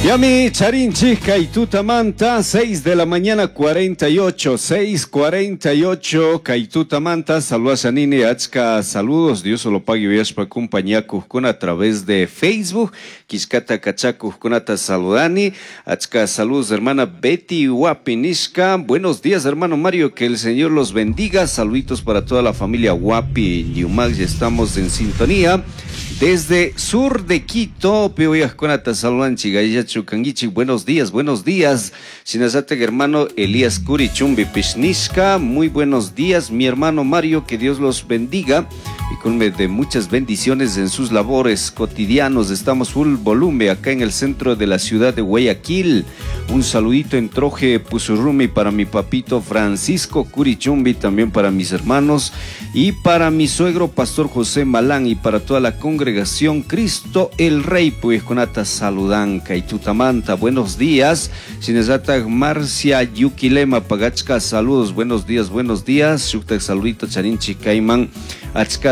Yami Charinchi Kaitutamanta, 6 de la mañana 48, 6:48, Kaitutamanta, saludos a Nini, Achka, saludos, Dios lo pague hoy para acompañar con a través de Facebook, Quiscata Cachacu Kunata saludani, Achka, saludos hermana Betty Guapinishka, buenos días hermano Mario, que el Señor los bendiga, saluditos para toda la familia Guapi, Yumac, ya estamos en sintonía. Desde sur de Quito, Peoyas Conata Salvanchi, Gayachu Kangichi, buenos días, Sinazate hermano Elías Curi Chumbi Pishnishka, muy buenos días, mi hermano Mario, que Dios los bendiga y conme de muchas bendiciones en sus labores cotidianos. Estamos full volumen acá en el centro de la ciudad de Guayaquil. Un saludito en Troje Pusurrumi para mi papito Francisco Curichumbi, también para mis hermanos y para mi suegro Pastor José Malán y para toda la congregación Cristo el Rey, pues conata saludanca y tutamanta, buenos días. Sinezata Marcia Yukilema Pagachka, saludos, buenos días. Shuktak saludito Charinchi Caiman, Achka